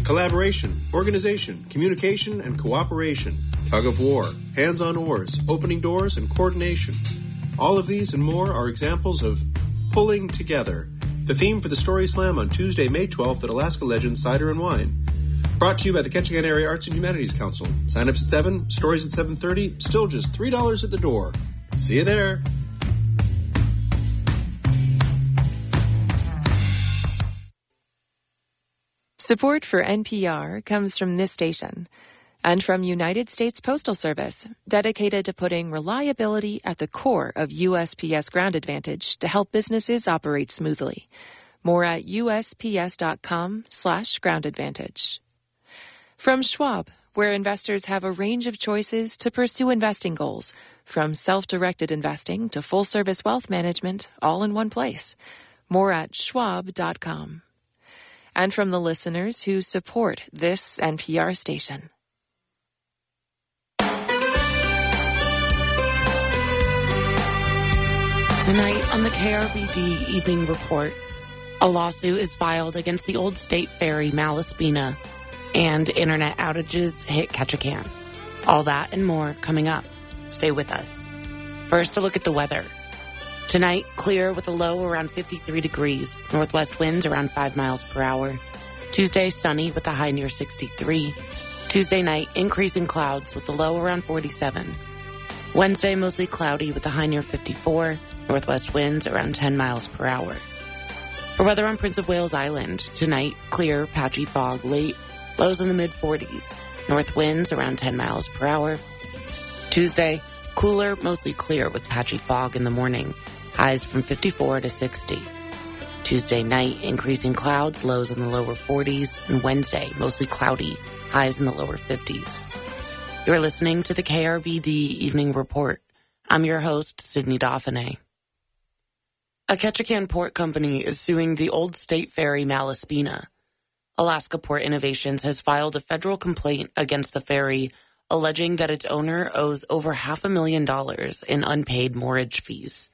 Collaboration, organization, communication, and cooperation. Tug of war, hands on oars, opening doors, and coordination. All of these and more are examples of pulling together. The theme for the Story Slam on Tuesday, May 12th at Alaska Legends Cider and Wine. Brought to you by the Ketchikan Area Arts and Humanities Council. Sign-ups at 7, stories at 7:30, still just $3 at the door. See you there. Support for NPR comes from this station and from United States Postal Service, dedicated to putting reliability at the core of USPS Ground Advantage to help businesses operate smoothly. More at usps.com/Ground Advantage. From Schwab, where investors have a range of choices to pursue investing goals, from self-directed investing to full-service wealth management, all in one place. More at schwab.com. And from the listeners who support this NPR station. Tonight on the KRBD Evening Report, a lawsuit is filed against the Old State Ferry Malaspina, and internet outages hit Ketchikan. All that and more coming up. Stay with us. First, a look at the weather. Tonight, clear with a low around 53 degrees, northwest winds around 5 miles per hour. Tuesday, sunny with a high near 63. Tuesday night, increasing clouds with a low around 47. Wednesday, mostly cloudy with a high near 54. Northwest winds around 10 miles per hour. For weather on Prince of Wales Island, tonight, clear, patchy fog late, lows in the mid-40s. North winds around 10 miles per hour. Tuesday, cooler, mostly clear with patchy fog in the morning. Highs from 54 to 60. Tuesday night, increasing clouds, lows in the lower 40s. And Wednesday, mostly cloudy, highs in the lower 50s. You're listening to the KRBD Evening Report. I'm your host, Sydney Dauphiné. A Ketchikan port company is suing the Old State Ferry Malaspina. Alaska Port Innovations has filed a federal complaint against the ferry, alleging that its owner owes over $500,000 in unpaid moorage fees.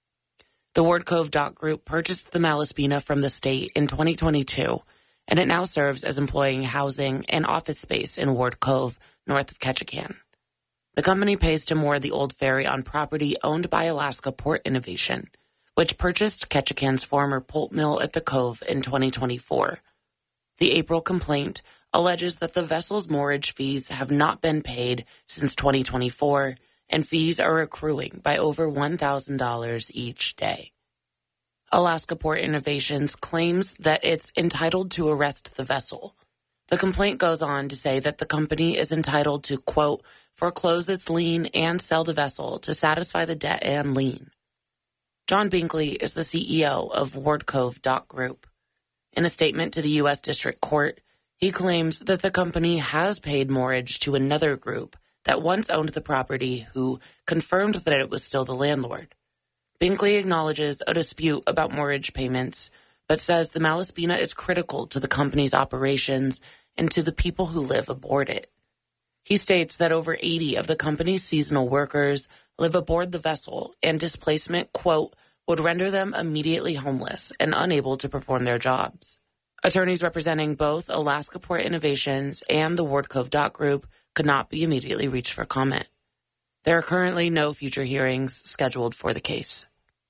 The Ward Cove Dock Group purchased the Malaspina from the state in 2022, and it now serves as employing housing and office space in Ward Cove, north of Ketchikan. The company pays to moor the old ferry on property owned by Alaska Port Innovation, which purchased Ketchikan's former pulp mill at the Cove in 2024. The April complaint alleges that the vessel's moorage fees have not been paid since 2024, and fees are accruing by over $1,000 each day. Alaska Port Innovations claims that it's entitled to arrest the vessel. The complaint goes on to say that the company is entitled to, quote, foreclose its lien and sell the vessel to satisfy the debt and lien. John Binkley is the CEO of Ward Cove Dock Group. In a statement to the U.S. District Court, he claims that the company has paid moorage to another group that once owned the property who confirmed that it was still the landlord. Binkley acknowledges a dispute about moorage payments, but says the Malaspina is critical to the company's operations and to the people who live aboard it. He states that over 80 of the company's seasonal workers live aboard the vessel, and displacement, quote, would render them immediately homeless and unable to perform their jobs. Attorneys representing both Alaska Port Innovations and the Ward Cove Dock Group could not be immediately reached for comment. There are currently no future hearings scheduled for the case.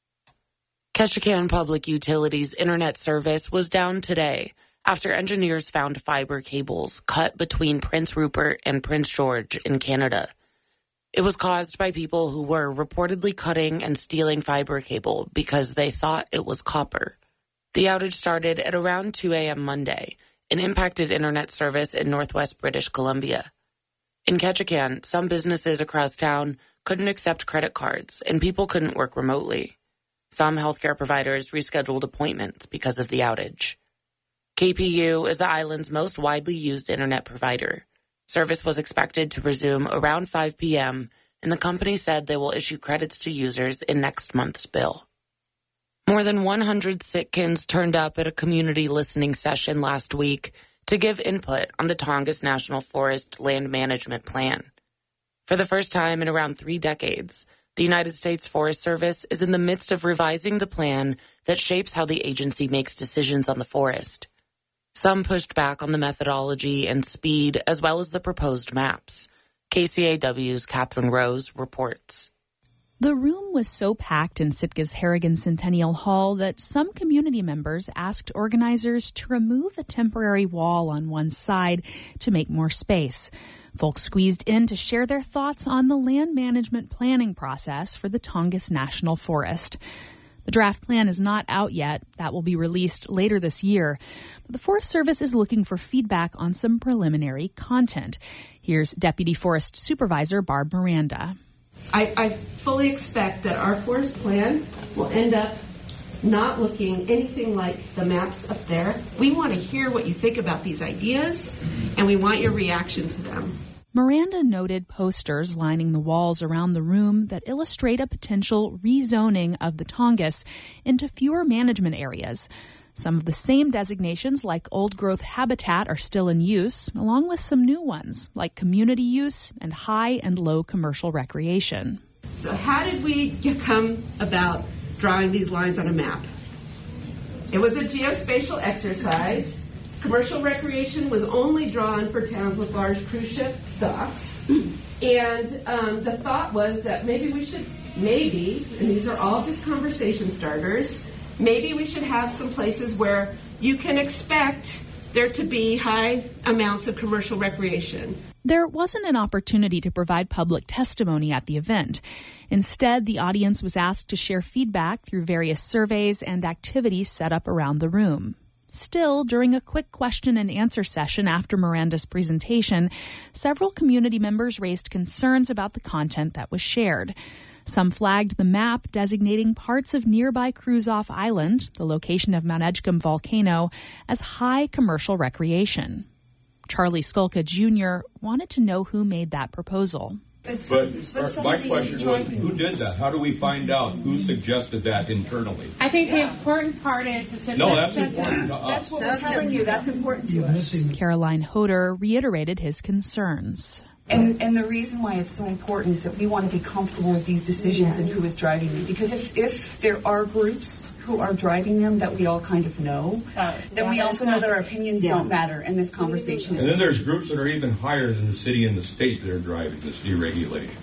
Ketchikan Public Utilities internet service was down today after engineers found fiber cables cut between Prince Rupert and Prince George in Canada. It was caused by people who were reportedly cutting and stealing fiber cable because they thought it was copper. The outage started at around 2 a.m. Monday and impacted internet service in northwest British Columbia. In Ketchikan, some businesses across town couldn't accept credit cards and people couldn't work remotely. Some healthcare providers rescheduled appointments because of the outage. KPU is the island's most widely used internet provider. Service was expected to resume around 5 p.m., and the company said they will issue credits to users in next month's bill. More than 100 Sitkins turned up at a community listening session last week to give input on the Tongass National Forest land management plan. For the first time in around 3 decades, the United States Forest Service is in the midst of revising the plan that shapes how the agency makes decisions on the forest. Some pushed back on the methodology and speed, as well as the proposed maps. KCAW's Catherine Rose reports. The room was so packed in Sitka's Harrigan Centennial Hall that some community members asked organizers to remove a temporary wall on one side to make more space. Folks squeezed in to share their thoughts on the land management planning process for the Tongass National Forest. The draft plan is not out yet. That will be released later this year. But the Forest Service is looking for feedback on some preliminary content. Here's Deputy Forest Supervisor Barb Miranda. I fully expect that our forest plan will end up not looking anything like the maps up there. We want to hear what you think about these ideas, and we want your reaction to them. Miranda noted posters lining the walls around the room that illustrate a potential rezoning of the Tongass into fewer management areas. Some of the same designations, like old-growth habitat, are still in use, along with some new ones, like community use and high and low commercial recreation. So how did we come about drawing these lines on a map? It was a geospatial exercise. Commercial recreation was only drawn for towns with large cruise ship docks. And the thought was that maybe, and these are all just conversation starters, maybe we should have some places where you can expect there to be high amounts of commercial recreation. There wasn't an opportunity to provide public testimony at the event. Instead, the audience was asked to share feedback through various surveys and activities set up around the room. Still, during a quick question and answer session after Miranda's presentation, several community members raised concerns about the content that was shared. Some flagged the map designating parts of nearby Cruzoff Island, the location of Mount Edgecombe volcano, as high commercial recreation. Charlie Skulka Jr. wanted to know who made that proposal. But my question was, who did that? How do we find out who suggested that internally? I think the important part is that that's important to us. That's what we're telling you. That's important to us. Caroline Hoder reiterated his concerns. And the reason why it's so important is that we want to be comfortable with these decisions and who is driving them. Because if there are groups who are driving them that we all kind of know, then we also know that our opinions don't matter and this conversation is. And then there's groups that are even higher than the city and the state that are driving this deregulation.